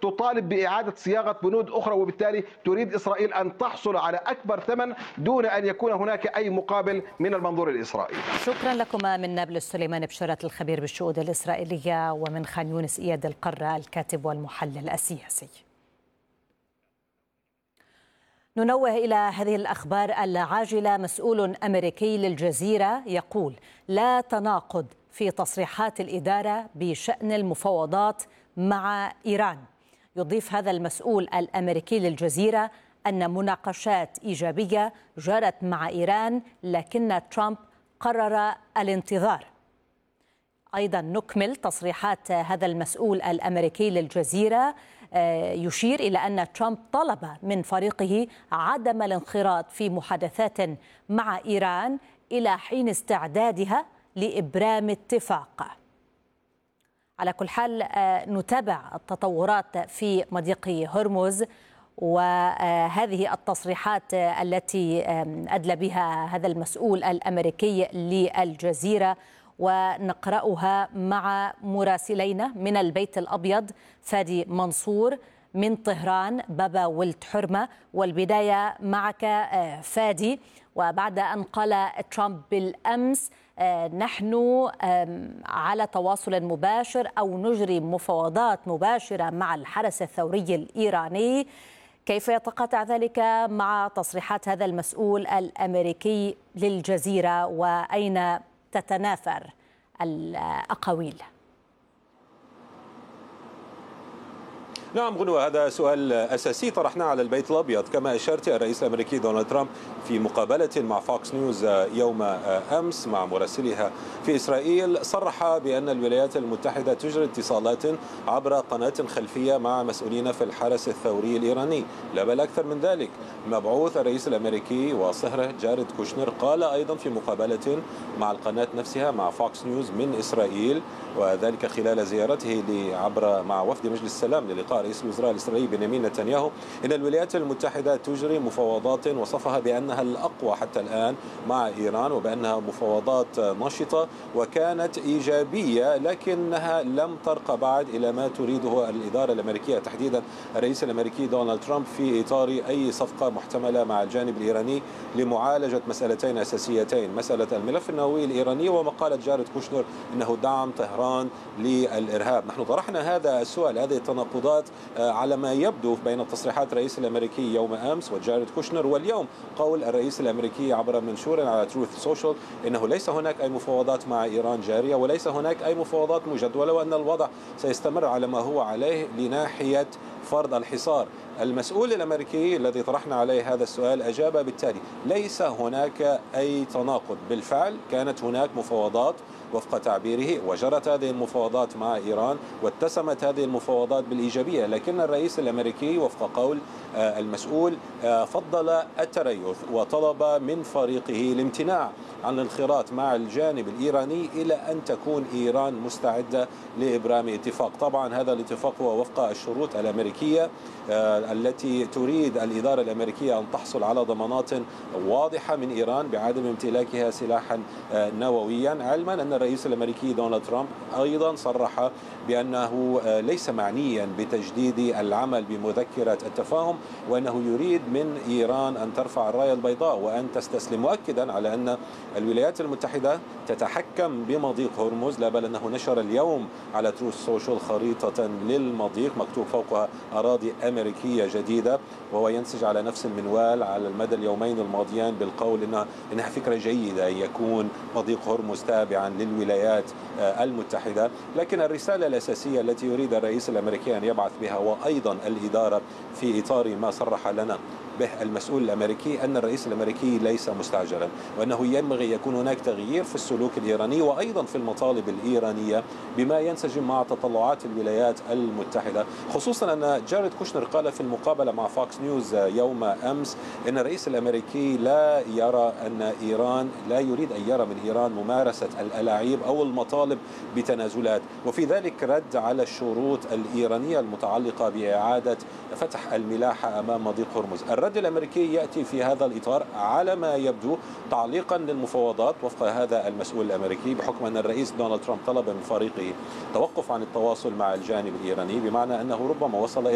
تطالب بإعادة صياغة بنود أخرى، وبالتالي تريد إسرائيل أن تحصل على أكبر ثمن دون أن يكون هناك أي مقابل من المنظور الإسرائيلي. شكرا لكما من نابلس سليمان بشارة الخبير بالشؤون الإسرائيلية، ومن خان يونس إياد القرة الكاتب والمحلل السياسي. ننوه إلى هذه الأخبار العاجلة. مسؤول أمريكي للجزيرة يقول لا تناقض في تصريحات الإدارة بشأن المفاوضات مع إيران. يضيف هذا المسؤول الأمريكي للجزيرة أن مناقشات إيجابية جرت مع إيران، لكن ترامب قرر الانتظار. أيضا نكمل تصريحات هذا المسؤول الأمريكي للجزيرة، يشير إلى أن ترامب طلب من فريقه عدم الانخراط في محادثات مع إيران إلى حين استعدادها لإبرام اتفاق. على كل حال نتابع التطورات في مضيق هرمز، وهذه التصريحات التي أدلى بها هذا المسؤول الأمريكي للجزيرة ونقرأها مع مراسلينا من البيت الأبيض فادي منصور، من طهران بابا ولد حرمة. والبداية معك فادي. وبعد أن قال ترامب بالأمس نحن على تواصل مباشر أو نجري مفاوضات مباشرة مع الحرس الثوري الإيراني، كيف يتقاطع ذلك مع تصريحات هذا المسؤول الأمريكي للجزيرة، وأين تتناثر الأقاويل؟ نعم غنوة، هذا سؤال أساسي طرحناه على البيت الأبيض. كما أشرت، الرئيس الأمريكي دونالد ترامب في مقابلة مع فوكس نيوز يوم أمس مع مراسلها في إسرائيل صرح بأن الولايات المتحدة تجري اتصالات عبر قناة خلفية مع مسؤولين في الحرس الثوري الإيراني. لا بل أكثر من ذلك، مبعوث الرئيس الأمريكي وصهره جاريد كوشنر قال أيضا في مقابلة مع القناة نفسها مع فوكس نيوز من إسرائيل، وذلك خلال زيارته مع وفد مجلس السلام للقاء رئيس الوزراء الإسرائيلي بنيامين نتنياهو، إن الولايات المتحدة تجري مفاوضات وصفها بأنها الأقوى حتى الآن مع إيران، وبأنها مفاوضات نشطة وكانت إيجابية، لكنها لم ترقى بعد إلى ما تريده الإدارة الأمريكية، تحديدا الرئيس الأمريكي دونالد ترامب، في إطار أي صفقة محتملة مع الجانب الإيراني لمعالجة مسألتين أساسيتين: مسألة الملف النووي الإيراني، ومقالة جاريد كوشنر إنه دعم طهران للإرهاب. نحن طرحنا هذا السؤال، هذه التناقضات على ما يبدو بين تصريحات الرئيس الأمريكي يوم أمس وجاريد كوشنر، واليوم قول الرئيس الأمريكي عبر منشور على تروث سوشيال إنه ليس هناك أي مفاوضات مع إيران جارية وليس هناك أي مفاوضات مجدولة، وأن الوضع سيستمر على ما هو عليه لناحية فرض الحصار. المسؤول الأمريكي الذي طرحنا عليه هذا السؤال أجاب بالتالي: ليس هناك أي تناقض، بالفعل كانت هناك مفاوضات وفق تعبيره، وجرت هذه المفاوضات مع إيران واتسمت هذه المفاوضات بالإيجابية، لكن الرئيس الأمريكي وفق قول المسؤول فضل التريث وطلب من فريقه الامتناع عن الانخراط مع الجانب الإيراني إلى أن تكون إيران مستعدة لإبرام اتفاق. طبعا هذا الاتفاق هو وفق الشروط الأمريكية التي تريد الإدارة الأمريكية أن تحصل على ضمانات واضحة من إيران بعدم امتلاكها سلاحا نوويا، علما أن الرئيس الأمريكي دونالد ترامب أيضا صرح بأنه ليس معنيا بتجديد العمل بمذكرة التفاهم، وأنه يريد من إيران أن ترفع الراية البيضاء وأن تستسلم، مؤكدا على أن الولايات المتحدة تتحكم بمضيق هرمز. لا بل أنه نشر اليوم على تروث سوشيال خريطة للمضيق مكتوب فوقها أراضي أمريكية جديدة، وهو ينسج على نفس المنوال على المدى اليومين الماضيين بالقول إنها فكرة جيدة أن يكون مضيق هرمز تابعا للولايات المتحدة. لكن الرسالة الأساسية التي يريد الرئيس الأمريكي أن يبعث بها، وأيضا الإدارة في إطار ما صرح لنا به المسؤول الأمريكي، أن الرئيس الأمريكي ليس مستعجلا، وأنه ينبغي يكون هناك تغيير في السلوك الإيراني وأيضا في المطالب الإيرانية بما ينسجم مع تطلعات الولايات المتحدة، خصوصا أن جاريد كوشنر قال في المقابلة مع فوكس نيوز يوم أمس أن الرئيس الأمريكي لا يريد أن يرى من إيران ممارسة الألاعيب أو المطالب بتنازلات، وفي ذلك رد على الشروط الإيرانية المتعلقة بإعادة فتح الملاحة أمام مضيق هرمز. الرد الأمريكي يأتي في هذا الإطار على ما يبدو تعليقا للمفاوضات وفق هذا المسؤول الأمريكي، بحكم أن الرئيس دونالد ترامب طلب من فريقه توقف عن التواصل مع الجانب الإيراني، بمعنى أنه ربما وصل